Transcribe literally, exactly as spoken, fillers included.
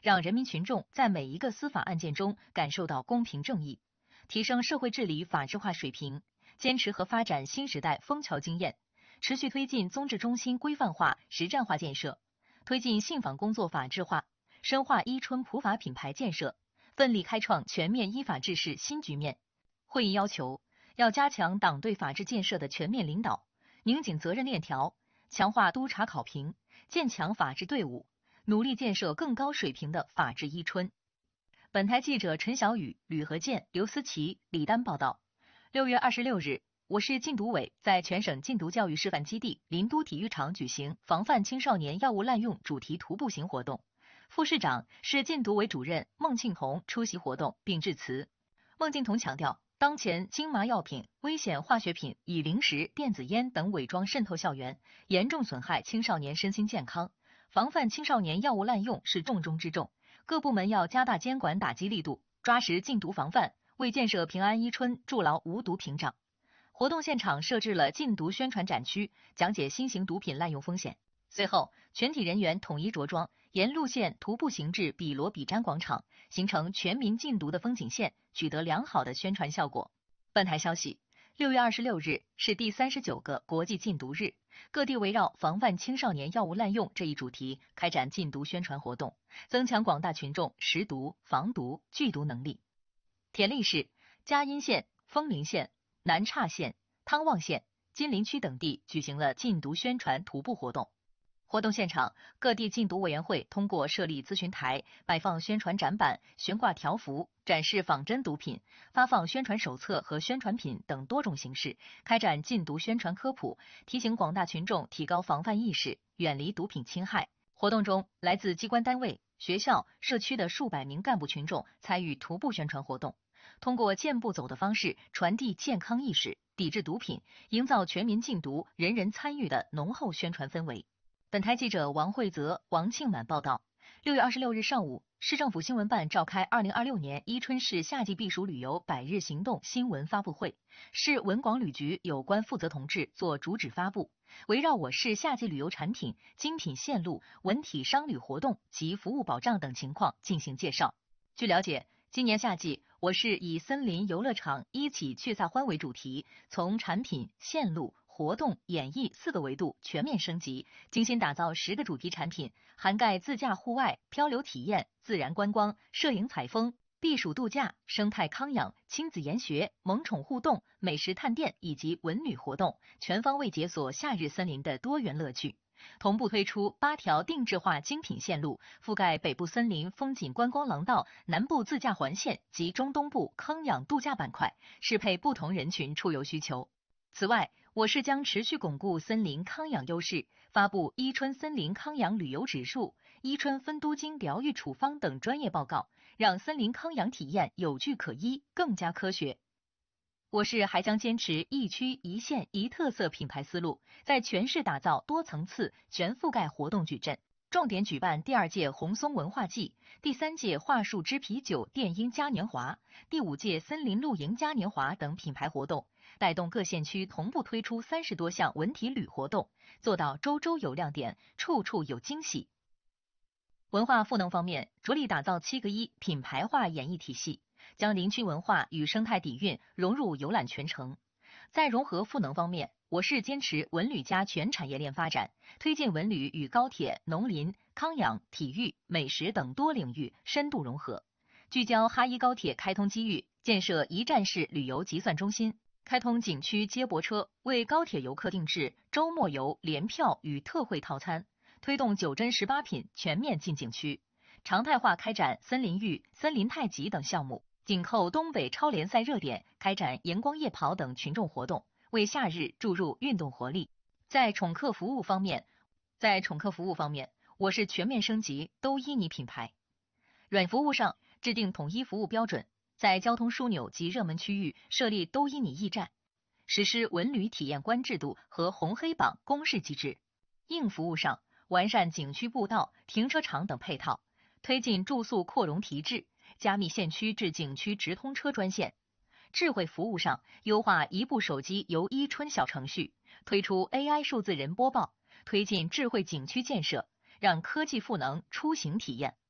让人民群众在每一个司法案件中感受到公平正义，提升社会治理法治化水平，坚持和发展新时代枫桥经验，持续推进综治中心规范化、实战化建设，推进信访工作法治化，深化伊春普法品牌建设，奋力开创全面依法治市新局面。会议要求，要加强党对法治建设的全面领导，拧紧责任链条，强化督查考评，建强法治队伍，努力建设更高水平的法治伊春。本台记者陈小雨、吕和建、刘思琪、李丹报道。六月二十六日，我市禁毒委在全省禁毒教育示范基地林都体育场举行防范青少年药物滥用主题徒步行活动。副市长、市禁毒委主任孟庆彤出席活动并致辞。孟庆彤强调，当前金麻药品、危险化学品、以零食、电子烟等伪装渗透校园，严重损害青少年身心健康，防范青少年药物滥用是重中之重。各部门要加大监管打击力度，抓实禁毒防范，为建设平安伊春筑牢无毒屏障。活动现场设置了禁毒宣传展区，讲解新型毒品滥用风险。随后，全体人员统一着装，沿路线徒步行至比罗比詹广场，形成全民禁毒的风景线，取得良好的宣传效果。本台消息，六月二十六日是第三十九个国际禁毒日，各地围绕防范青少年药物滥用这一主题开展禁毒宣传活动，增强广大群众识毒、防毒、拒毒能力。田力市、嘉荫县、枫林县、南岔县、汤旺县、金陵区等地举行了禁毒宣传徒步活动。活动现场，各地禁毒委员会通过设立咨询台、摆放宣传展板、悬挂条幅、展示仿真毒品、发放宣传手册和宣传品等多种形式，开展禁毒宣传科普，提醒广大群众提高防范意识，远离毒品侵害。活动中，来自机关单位、学校、社区的数百名干部群众参与徒步宣传活动，通过健步走的方式传递健康意识，抵制毒品，营造全民禁毒、人人参与的浓厚宣传氛围。本台记者王慧泽、王庆满报道。六月二十六日上午，市政府新闻办召开二零二六年伊春市夏季避暑旅游百日行动新闻发布会，市文广旅局有关负责同志作主旨发布，围绕我市夏季旅游产品、精品线路、文体商旅活动及服务保障等情况进行介绍。据了解，今年夏季，我市以森林游乐场一起去撒欢为主题，从产品、线路、活动、演绎四个维度全面升级，精心打造十个主题产品，涵盖自驾户外、漂流体验、自然观光、摄影采风、避暑度假、生态康养、亲子研学、萌宠互动、美食探店以及文旅活动，全方位解锁夏日森林的多元乐趣。同步推出八条定制化精品线路，覆盖北部森林风景观光廊道、南部自驾环线及中东部康养度假板块，适配不同人群出游需求。此外，我市将持续巩固森林康养优势，发布伊春森林康养旅游指数、伊春分都精疗愈处方等专业报告，让森林康养体验有据可依，更加科学。我市还将坚持一区一县一特色品牌思路，在全市打造多层次、全覆盖活动矩阵，重点举办第二届红松文化季、第三届桦树汁啤酒电音嘉年华、第五届森林露营嘉年华等品牌活动，带动各县区同步推出三十多项文体旅活动，做到周周有亮点，处处有惊喜。文化赋能方面，着力打造七个一品牌化演艺体系，将林区文化与生态底蕴融入游览全程。在融合赋能方面，我市坚持文旅加全产业链发展，推进文旅与高铁、农林、康养、体育、美食等多领域深度融合，聚焦哈一高铁开通机遇，建设一站式旅游结算中心，开通景区接驳车，为高铁游客定制周末游联票与特惠套餐，推动九珍十八品全面进景区，常态化开展森林浴、森林太极等项目，紧扣东北超联赛热点，开展阳光夜跑等群众活动，为夏日注入运动活力。在宠客服务方面，在宠客服务方面，我市全面升级都依你品牌。软服务上，制定统一服务标准，在交通枢纽及热门区域设立都依你驿站，实施文旅体验官制度和红黑榜公示机制。硬服务上，完善景区步道、停车场等配套，推进住宿扩容提质，加密县区至景区直通车专线。智慧服务上，优化一部手机游伊春小程序，推出 A I 数字人播报，推进智慧景区建设，让科技赋能出行体验。